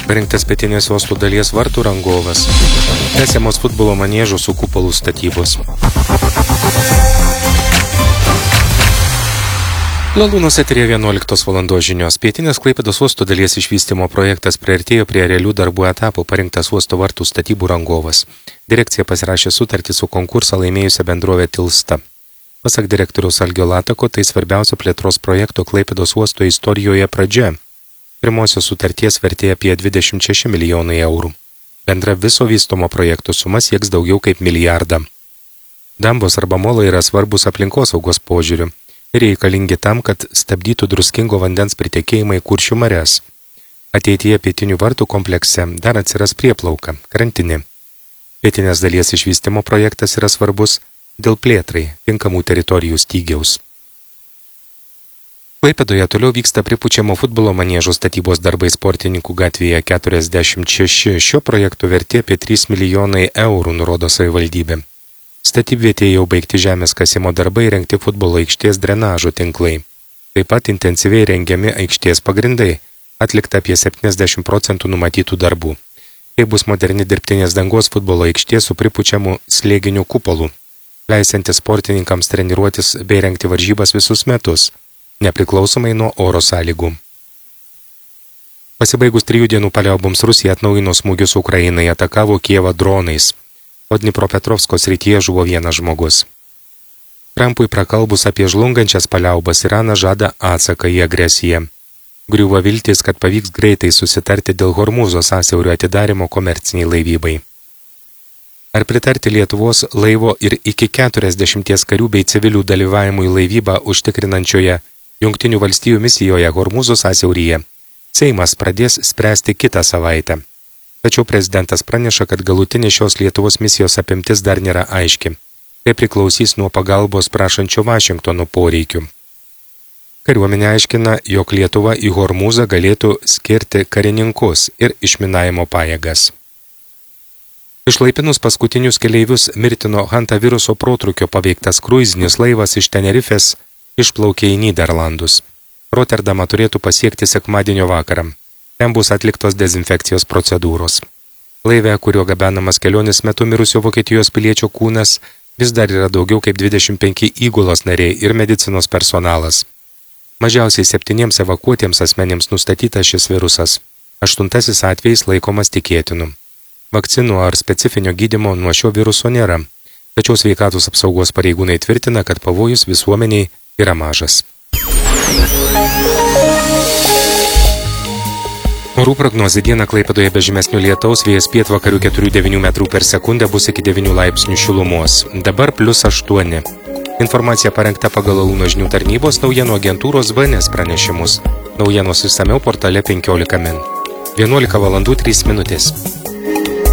Parinktas pietinės uosto dalies vartų rangovas. Tęsiamos futbolo maniežų su kupolų statybos. Lalūnos eteryje 11 valandos žinios. Pietinės Klaipėdos uosto dalies išvystymo projektas priartėjo prie realių darbų etapų, parinktas uosto vartų statybų rangovas. Direkcija pasirašė sutartį su konkursą laimėjusią bendrovę Tilsta. Pasak direktoriaus Algio Latako, tai svarbiausio plėtros projekto Klaipėdos uosto istorijoje pradžia. Pirmosios sutarties vertė apie 26 milijonai eurų. Bendra viso vystomo projekto suma sieks daugiau kaip milijardą. Dambos arba molai yra svarbus aplinkosaugos požiūriu ir reikalingi tam, kad stabdytų druskingo vandens pritekėjimą į Kuršių marias. Ateityje pietinių vartų komplekse dar atsiras prieplauka, krantinė. Pietinės dalies išvystymo projektas yra svarbus dėl plėtrai tinkamų teritorijų stygiaus. Klaipėdoje toliau vyksta pripučiamo futbolo maniežo statybos darbai Sportininkų gatvėje 46. Šio projekto vertė apie 3 milijonai eurų, nurodo savivaldybė. Statybvietėje jau baigti žemės kasimo darbai, rengti futbolo aikštės drenažo tinklai. Taip pat intensyviai rengiami aikštės pagrindai, atlikta apie 70% numatytų darbų. Tai bus moderni dirbtinės dangos futbolo aikštė su pripučiamu slėginiu kupolu, leisianti sportininkams treniruotis bei rengti varžybas visus metus, nepriklausomai nuo oro sąlygų. Pasibaigus 3 dienų paliauboms Rusija atnaujino smūgius Ukrainai, atakavo Kijevą dronais. O Dnipropetrovsko srityje žuvo vienas žmogus. Trampui prakalbus apie žlungančias paliaubas, Iranas žada atsaką į agresiją. Griūva viltis, kad pavyks greitai susitarti dėl Hormūzo sąsiaurio atidarimo komerciniai laivybai. Ar pritarti Lietuvos laivo ir iki 40 karių bei civilių dalyvavimui laivybą užtikrinančioje Jungtinių valstijų misijoje Hormūzo sąsiauryje Seimas pradės spręsti kitą savaitę. Tačiau prezidentas praneša, kad galutinė šios Lietuvos misijos apimtis dar nėra aiški. Tai priklausys nuo pagalbos prašančio Vašingtono poreikių. Kariuomenė aiškina, jog Lietuva į Hormūzą galėtų skirti karininkus ir išminavimo pajėgas. Išlaipinus paskutinius keleivius mirtino hantaviruso protrūkio paveiktas kruizinis laivas iš Tenerifės išplaukė į Nyderlandus. Rotterdamą turėtų pasiekti sekmadienio vakarą. Ten bus atliktos dezinfekcijos procedūros. Laive, kuriuo gabenamas kelionės metu mirusio Vokietijos piliečio kūnas, vis dar yra daugiau kaip 25 įgulos nariai ir medicinos personalas. Mažiausiai 7 evakuotiems asmenėms nustatytas šis virusas. 8 atvejais laikomas tikėtinu. Vakcinų ar specifinio gydymo nuo šio viruso nėra, tačiau sveikatos apsaugos pareigūnai tvirtina, kad pavojus visuomeniai yra mažas. Orų prognozė: dieną Klaipėdoje be žymesnių lietaus, vėjas pietvakarių 4–9 metrų per sekundę, bus iki 9 laipsnių šilumos. Dabar +8. Informacija parengta pagal Lalūno žinių tarnybos naujienų agentūros BNS pranešimus. Naujienos išsamiau portale 15 min. 11 valandų 3 minutės.